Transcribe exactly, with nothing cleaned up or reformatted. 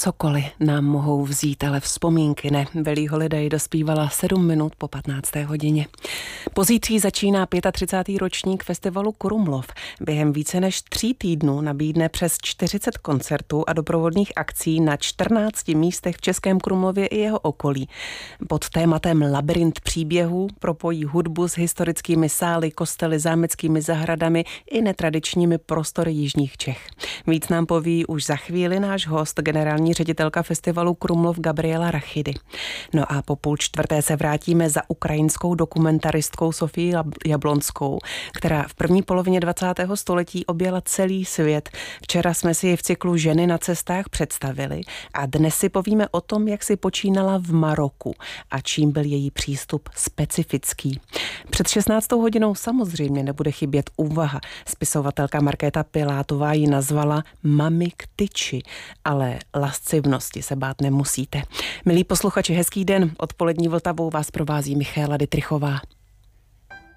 Cokoliv nám mohou vzít, ale vzpomínky ne. Billie Holiday dospívala sedm minut po patnácté hodině. Pozítří začíná třicátý pátý ročník festivalu Krumlov. Během více než tří týdnů nabídne přes čtyřicet koncertů a doprovodných akcí na čtrnácti místech v Českém Krumlově i jeho okolí. Pod tématem Labyrint příběhů propojí hudbu s historickými sály, kostely, zámeckými zahradami i netradičními prostory jižních Čech. Víc nám poví už za chvíli náš host, generální ředitelka festivalu Krumlov Gabriela Rachidy. No a po půl čtvrté se vrátíme za ukrajinskou dokumentaristkou Sofií Jablonskou, která v první polovině dvacátého století objela celý svět. Včera jsme si ji v cyklu Ženy na cestách představili a dnes si povíme o tom, jak si počínala v Maroku a čím byl její přístup specifický. Před šestnáctou hodinou samozřejmě nebude chybět úvaha. Spisovatelka Markéta Pilátová ji nazvala Mami k tyči, ale lascivnosti se bát nemusíte. Milí posluchači, hezký den. Odpolední Vltavou vás provází Michaela Dytrychová.